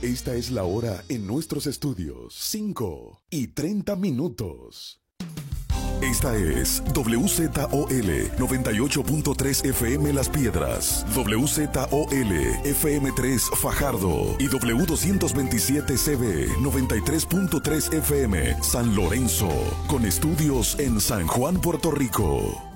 Esta es la hora en nuestros estudios, 5:30. Esta es WZOL 98.3 FM Las Piedras, WZOL FM3 Fajardo y W227CB 93.3 FM San Lorenzo, con estudios en San Juan, Puerto Rico.